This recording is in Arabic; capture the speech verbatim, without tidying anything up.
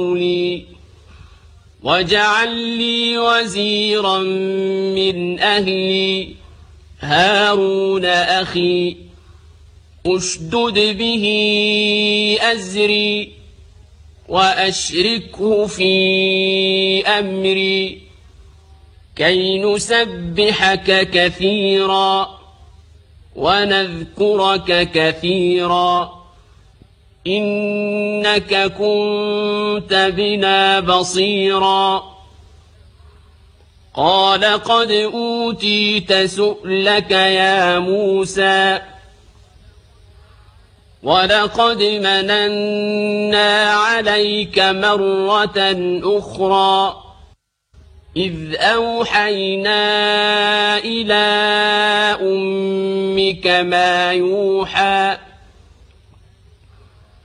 لي واجعل لي وزيرا من أهلي هارون أخي أشدد به أزري وأشركه في أمري كي نسبحك كثيرا ونذكرك كثيرا إنك كنت بنا بصيرا قال قد أوتيت سؤلك يا موسى ولقد مننا عليك مرة أخرى إذ أوحينا إلى أمك ما يوحى